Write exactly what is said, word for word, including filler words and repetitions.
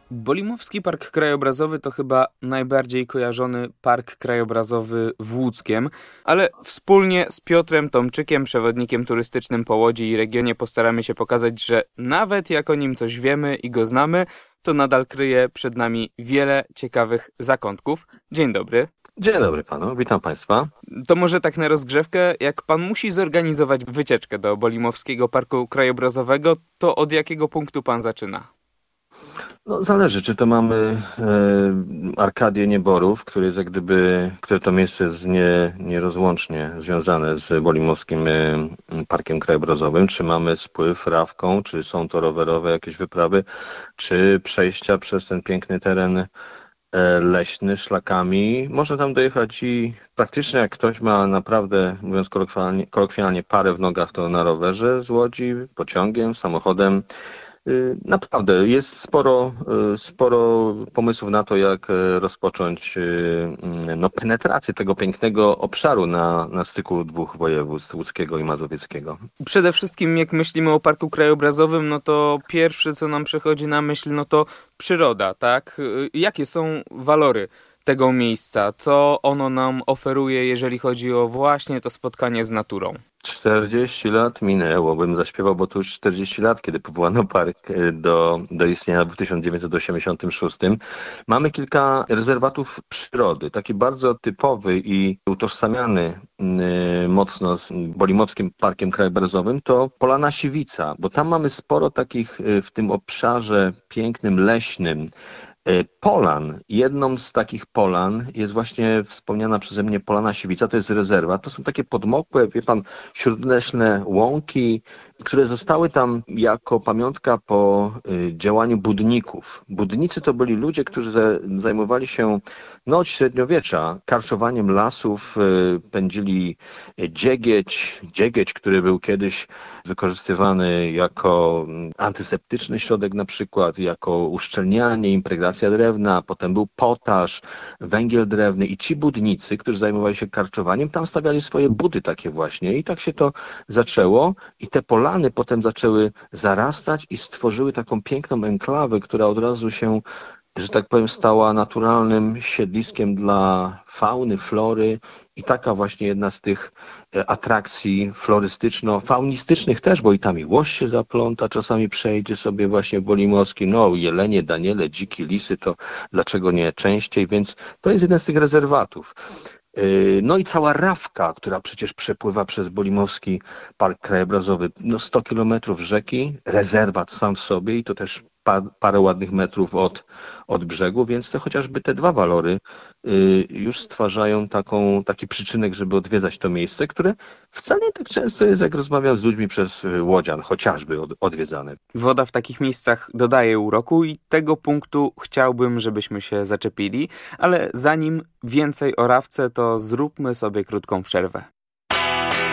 Bolimowski Park Krajobrazowy to chyba najbardziej kojarzony park krajobrazowy w Łódzkiem, ale wspólnie z Piotrem Tomczykiem, przewodnikiem turystycznym po Łodzi i regionie, postaramy się pokazać, że nawet jak o nim coś wiemy i go znamy, to nadal kryje przed nami wiele ciekawych zakątków. Dzień dobry. Dzień dobry panu, witam państwa. To może tak na rozgrzewkę, jak pan musi zorganizować wycieczkę do Bolimowskiego Parku Krajobrazowego, to od jakiego punktu pan zaczyna? No, zależy, czy to mamy e, Arkadię Nieborów, który jest jak gdyby, które to miejsce jest nie, nierozłącznie związane z Bolimowskim e, Parkiem Krajobrazowym, czy mamy spływ rafką, czy są to rowerowe jakieś wyprawy, czy przejścia przez ten piękny teren e, leśny szlakami. Można tam dojechać i praktycznie jak ktoś ma naprawdę, mówiąc kolokwialnie, kolokwialnie parę w nogach, to na rowerze z Łodzi, pociągiem, samochodem. Naprawdę jest sporo, sporo pomysłów na to, jak rozpocząć no, penetrację tego pięknego obszaru na, na styku dwóch województw, łódzkiego i mazowieckiego. Przede wszystkim jak myślimy o Parku Krajobrazowym, no to pierwsze co nam przychodzi na myśl, no to przyroda, tak? Jakie są walory tego miejsca? Co ono nam oferuje, jeżeli chodzi o właśnie to spotkanie z naturą? czterdzieści lat minęło, bym zaśpiewał, bo to już czterdzieści lat, kiedy powołano park do, do istnienia w tysiąc dziewięćset osiemdziesiątym szóstym. Mamy kilka rezerwatów przyrody, taki bardzo typowy i utożsamiany yy, mocno z Bolimowskim Parkiem Krajobrazowym, to Polana Siwica, bo tam mamy sporo takich yy, w tym obszarze pięknym, leśnym, polan. Jedną z takich polan jest właśnie wspomniana przeze mnie Polana Siwica, to jest rezerwat. To są takie podmokłe, wie pan, śródleśne łąki, które zostały tam jako pamiątka po działaniu budników. Budnicy to byli ludzie, którzy zajmowali się no, od średniowiecza karczowaniem lasów, pędzili dziegieć, dziegieć, który był kiedyś wykorzystywany jako antyseptyczny środek na przykład, jako uszczelnianie, impregnacja drewna, potem był potaż, węgiel drewny i ci budnicy, którzy zajmowali się karczowaniem, tam stawiali swoje budy takie właśnie i tak się to zaczęło i te polany potem zaczęły zarastać i stworzyły taką piękną enklawę, która od razu się, że tak powiem, stała naturalnym siedliskiem dla fauny, flory i taka właśnie jedna z tych atrakcji florystyczno-faunistycznych też, bo i tam i łoś się zapląta, czasami przejdzie sobie właśnie Bolimowski, no jelenie, daniele, dziki, lisy, to dlaczego nie częściej, więc to jest jeden z tych rezerwatów. No i cała Rawka, która przecież przepływa przez Bolimowski Park Krajobrazowy, no sto kilometrów rzeki, rezerwat sam w sobie i to też pa, parę ładnych metrów od, od brzegu, więc to chociażby te dwa walory y, już stwarzają taką, taki przyczynek, żeby odwiedzać to miejsce, które wcale nie tak często jest, jak rozmawiam z ludźmi przez Łodzian, chociażby od, odwiedzane. Woda w takich miejscach dodaje uroku i tego punktu chciałbym, żebyśmy się zaczepili, ale zanim więcej o Rawce, to zróbmy sobie krótką przerwę.